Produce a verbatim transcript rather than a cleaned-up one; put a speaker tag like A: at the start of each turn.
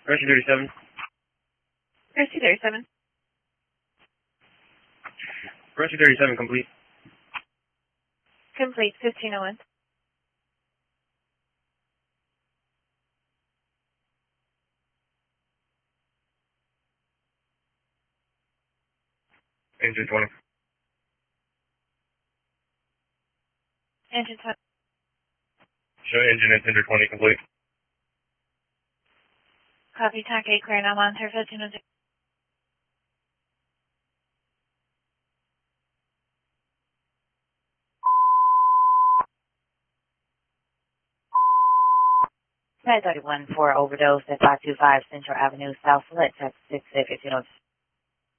A: Rescue thirty-seven.
B: Rescue thirty-seven.
A: Rescue thirty-seven complete.
B: Complete, fifteen oh one.
A: Engine twenty.
B: Engine twenty.
A: Show engine and tender twenty complete.
B: Copy, Tank eight clear, now monitor fifteen oh zero.
C: nine thirty-one for overdose at five two five Central Avenue, South Lit, Texas six fifteen oh two.